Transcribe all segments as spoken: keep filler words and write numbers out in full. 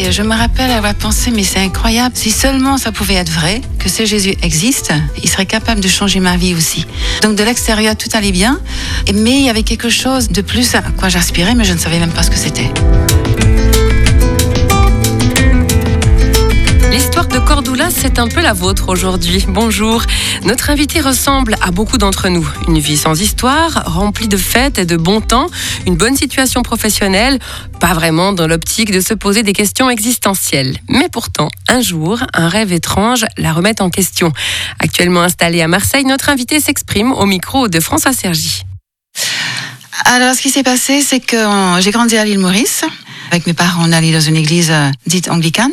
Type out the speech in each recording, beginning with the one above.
Et je me rappelle avoir pensé, mais c'est incroyable, si seulement ça pouvait être vrai, que ce Jésus existe, il serait capable de changer ma vie aussi. Donc de l'extérieur, tout allait bien, mais il y avait quelque chose de plus à quoi j'aspirais, mais je ne savais même pas ce que c'était. L'histoire de Cordula, c'est un peu la vôtre aujourd'hui. Bonjour. Notre invité ressemble à beaucoup d'entre nous. Une vie sans histoire, remplie de fêtes et de bon temps, une bonne situation professionnelle, pas vraiment dans l'optique de se poser des questions existentielles. Mais pourtant, un jour, un rêve étrange la remet en question. Actuellement installé à Marseille, notre invité s'exprime au micro de François Sergi. Alors, ce qui s'est passé, c'est que j'ai grandi à l'île Maurice. Avec mes parents, on allait dans une église dite anglicane.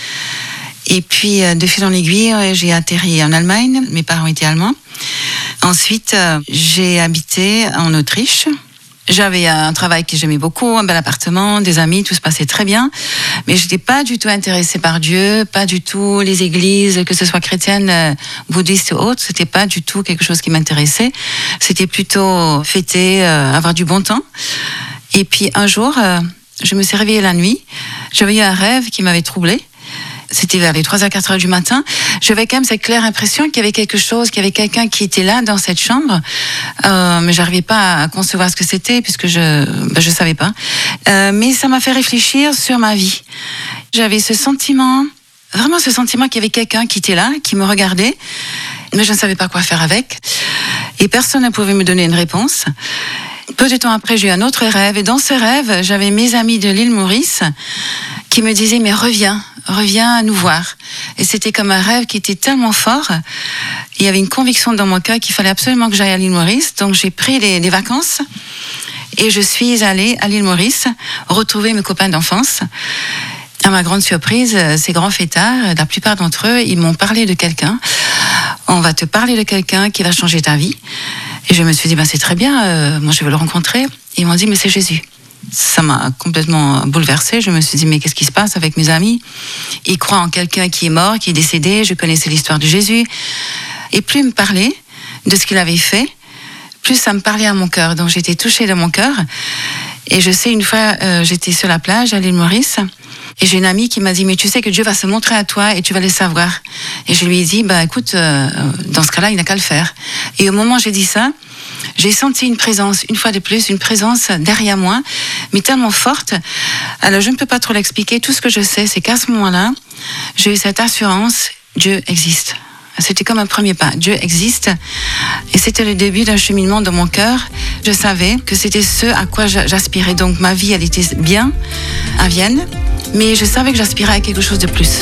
Et puis, de fil en aiguille, j'ai atterri en Allemagne. Mes parents étaient allemands. Ensuite, j'ai habité en Autriche. J'avais un travail que j'aimais beaucoup, un bel appartement, des amis, tout se passait très bien. Mais je n'étais pas du tout intéressée par Dieu, pas du tout les églises, que ce soit chrétiennes, bouddhistes ou autres. C'était pas du tout quelque chose qui m'intéressait. C'était plutôt fêter, avoir du bon temps. Et puis, un jour, je me suis réveillée la nuit. J'avais eu un rêve qui m'avait troublée. C'était vers les trois heures, quatre heures du matin. J'avais quand même cette claire impression qu'il y avait quelque chose, qu'il y avait quelqu'un qui était là dans cette chambre. Euh, mais j'arrivais pas à concevoir ce que c'était puisque je ben, je savais pas. Euh, mais ça m'a fait réfléchir sur ma vie. J'avais ce sentiment, vraiment ce sentiment qu'il y avait quelqu'un qui était là, qui me regardait, mais je ne savais pas quoi faire avec. Et personne ne pouvait me donner une réponse. Peu de temps après, j'ai eu un autre rêve. Et dans ce rêve, j'avais mes amis de l'île Maurice qui me disaient « Mais reviens, reviens nous voir ». Et c'était comme un rêve qui était tellement fort. Il y avait une conviction dans mon cœur qu'il fallait absolument que j'aille à l'île Maurice. Donc j'ai pris les, les vacances et je suis allée à l'île Maurice retrouver mes copains d'enfance. À ma grande surprise, ces grands fêtards, la plupart d'entre eux, ils m'ont parlé de quelqu'un. On va te parler de quelqu'un qui va changer ta vie. Et je me suis dit, ben c'est très bien, euh, moi je veux le rencontrer. Et ils m'ont dit, mais c'est Jésus. Ça m'a complètement bouleversée. Je me suis dit, mais qu'est-ce qui se passe avec mes amis ? Ils croient en quelqu'un qui est mort, qui est décédé. Je connaissais l'histoire de Jésus. Et plus ils me parlaient de ce qu'il avait fait, plus ça me parlait à mon cœur. Donc j'étais touchée de mon cœur. Et je sais, une fois, euh, j'étais sur la plage à l'île Maurice. Et j'ai une amie qui m'a dit, mais tu sais que Dieu va se montrer à toi et tu vas le savoir. Et je lui ai dit, bah écoute, euh, dans ce cas-là, il n'a qu'à le faire. Et au moment où j'ai dit ça, j'ai senti une présence, une fois de plus, une présence derrière moi, mais tellement forte. Alors je ne peux pas trop l'expliquer. Tout ce que je sais, c'est qu'à ce moment-là, j'ai eu cette assurance, Dieu existe. C'était comme un premier pas. Dieu existe. Et c'était le début d'un cheminement dans mon cœur. Je savais que c'était ce à quoi j'aspirais. Donc ma vie, elle était bien à Vienne. Mais je savais que j'aspirais à quelque chose de plus.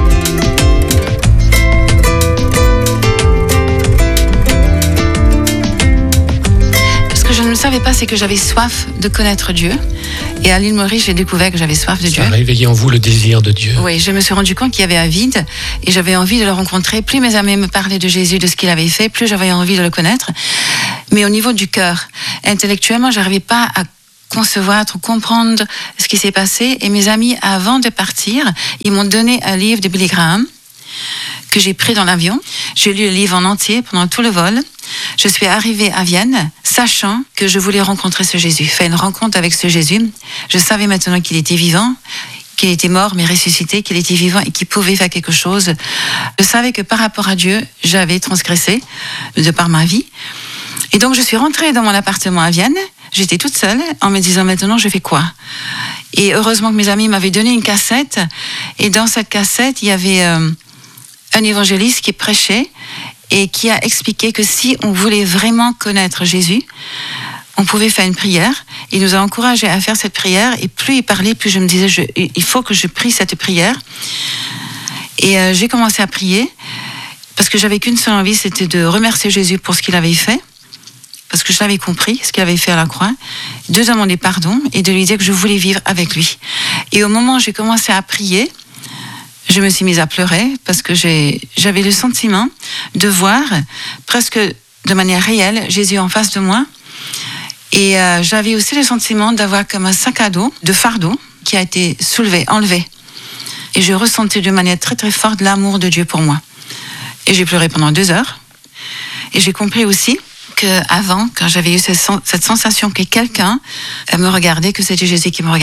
Ce que je ne savais pas, c'est que j'avais soif de connaître Dieu. Et à l'île Maurice, j'ai découvert que j'avais soif de Dieu. Ça a réveillé en vous le désir de Dieu. Oui, je me suis rendu compte qu'il y avait un vide et j'avais envie de le rencontrer. Plus mes amis me parlaient de Jésus, de ce qu'il avait fait, plus j'avais envie de le connaître. Mais au niveau du cœur, intellectuellement, je n'arrivais pas à concevoir, ou comprendre ce qui s'est passé. Et mes amis, avant de partir, ils m'ont donné un livre de Billy Graham que j'ai pris dans l'avion. J'ai lu le livre en entier pendant tout le vol. Je suis arrivée à Vienne, sachant que je voulais rencontrer ce Jésus, faire une rencontre avec ce Jésus. Je savais maintenant qu'il était vivant, qu'il était mort mais ressuscité, qu'il était vivant et qu'il pouvait faire quelque chose. Je savais que par rapport à Dieu, j'avais transgressé de par ma vie. Et donc je suis rentrée dans mon appartement à Vienne. J'étais toute seule en me disant maintenant je fais quoi ? Et heureusement que mes amis m'avaient donné une cassette. Et dans cette cassette, il y avait euh, un évangéliste qui prêchait et qui a expliqué que si on voulait vraiment connaître Jésus, on pouvait faire une prière. Il nous a encouragés à faire cette prière. Et plus il parlait, plus je me disais je, il faut que je prie cette prière. Et euh, j'ai commencé à prier parce que j'avais qu'une seule envie, c'était de remercier Jésus pour ce qu'il avait fait. Parce que je l'avais compris, ce qu'il avait fait à la croix, de demander pardon et de lui dire que je voulais vivre avec lui. Et au moment où j'ai commencé à prier, je me suis mise à pleurer parce que j'ai, j'avais le sentiment de voir presque de manière réelle Jésus en face de moi. Et euh, j'avais aussi le sentiment d'avoir comme un sac à dos, de fardeau, qui a été soulevé, enlevé. Et je ressentais de manière très très forte l'amour de Dieu pour moi. Et j'ai pleuré pendant deux heures. Et j'ai compris aussi qu'avant, quand j'avais eu cette sensation que quelqu'un me regardait, que c'était Jésus qui me regardait.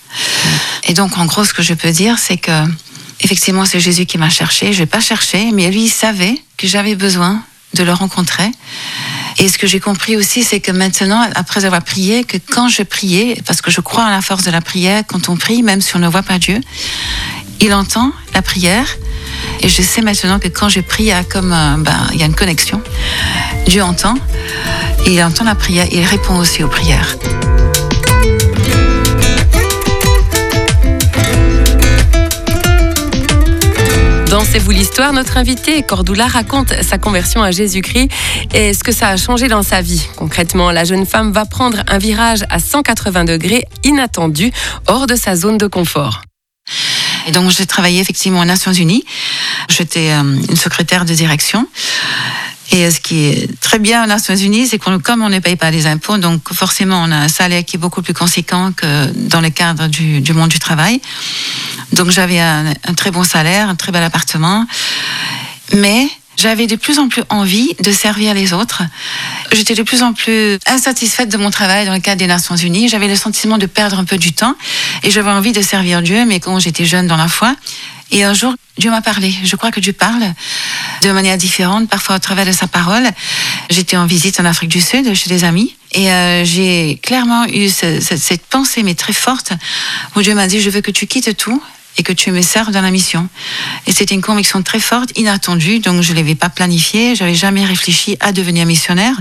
Et donc, en gros, ce que je peux dire, c'est que, effectivement, c'est Jésus qui m'a cherché. Je n'ai pas cherché, mais lui, il savait que j'avais besoin de le rencontrer. Et ce que j'ai compris aussi, c'est que maintenant, après avoir prié, que quand je priais, parce que je crois à la force de la prière, quand on prie, même si on ne voit pas Dieu, il entend la prière. Et je sais maintenant que quand je prie, il y a comme euh, ben, il y a une connexion. Dieu entend, et il entend la prière, et il répond aussi aux prières. Dansez-vous l'histoire, notre invité Cordula raconte sa conversion à Jésus-Christ et ce que ça a changé dans sa vie. Concrètement, la jeune femme va prendre un virage à cent quatre-vingts degrés inattendu, hors de sa zone de confort. Et donc j'ai travaillé effectivement aux Nations Unies. J'étais euh, une secrétaire de direction. Et ce qui est très bien aux Nations Unies, c'est que comme on ne paye pas les impôts, donc forcément on a un salaire qui est beaucoup plus conséquent que dans le cadre du, du monde du travail. Donc j'avais un, un très bon salaire, un très bel appartement, mais j'avais de plus en plus envie de servir les autres. J'étais de plus en plus insatisfaite de mon travail dans le cadre des Nations Unies. J'avais le sentiment de perdre un peu du temps et j'avais envie de servir Dieu, mais quand j'étais jeune dans la foi. Et un jour, Dieu m'a parlé. Je crois que Dieu parle de manière différente, parfois au travers de sa parole. J'étais en visite en Afrique du Sud, chez des amis, et euh, j'ai clairement eu ce, ce, cette pensée, mais très forte, où Dieu m'a dit, je veux que tu quittes tout et que tu me serves dans la mission. Et c'était une conviction très forte, inattendue, donc je ne l'avais pas planifiée, je n'avais jamais réfléchi à devenir missionnaire.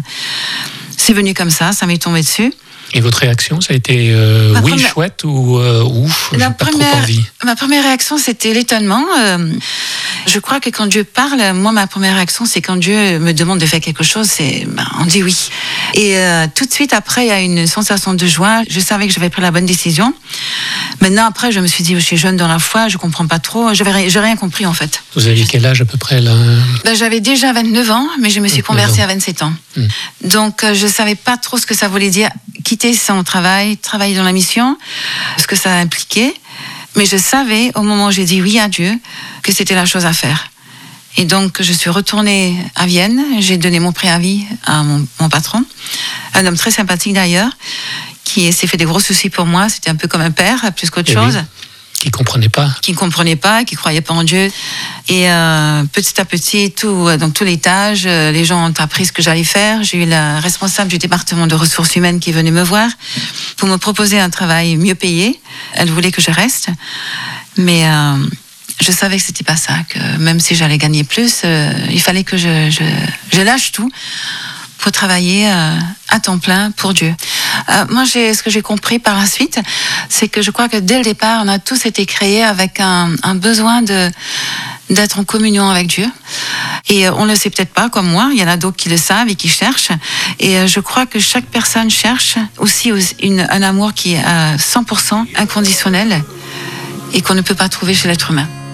C'est venu comme ça, ça m'est tombé dessus. Et votre réaction, ça a été euh, oui, première... chouette ou euh, ouf, j'ai la pas première... trop envie? Ma première réaction, c'était l'étonnement. Euh, je crois que quand Dieu parle, moi, ma première réaction, c'est quand Dieu me demande de faire quelque chose, c'est, ben, on dit oui. Et euh, tout de suite après, il y a une sensation de joie. Je savais que j'avais pris la bonne décision. Maintenant, après, je me suis dit, je suis jeune dans la foi, je comprends pas trop. Je n'ai rien compris, en fait. Vous aviez quel âge à peu près là? Ben, j'avais déjà vingt-neuf ans, mais je me suis convertie à vingt-sept ans. Mmh. Donc, euh, je savais pas trop ce que ça voulait dire quitter son travail, travailler dans la mission, ce que ça impliquait. Mais je savais, au moment où j'ai dit oui à Dieu, que c'était la chose à faire. Et donc, je suis retournée à Vienne. J'ai donné mon préavis à mon, mon patron, un homme très sympathique d'ailleurs, qui s'est fait des gros soucis pour moi. C'était un peu comme un père, plus qu'autre Et chose. Oui. Qui ne comprenait pas. Qui ne comprenait pas, qui ne croyait pas en Dieu. Et euh, petit à petit, tout, dans tout l'étage, euh, les gens ont appris ce que j'allais faire. J'ai eu la responsable du département de ressources humaines qui venait me voir pour me proposer un travail mieux payé. Elle voulait que je reste. Mais euh, je savais que ce n'était pas ça, que même si j'allais gagner plus, euh, il fallait que je, je, je lâche tout pour travailler euh, à temps plein pour Dieu. Euh, moi, j'ai, ce que j'ai compris par la suite, c'est que je crois que dès le départ, on a tous été créés avec un, un besoin de, d'être en communion avec Dieu. Et euh, on ne le sait peut-être pas, comme moi. Il y en a d'autres qui le savent et qui cherchent. Et euh, je crois que chaque personne cherche aussi une, un amour qui est à cent pour cent inconditionnel et qu'on ne peut pas trouver chez l'être humain.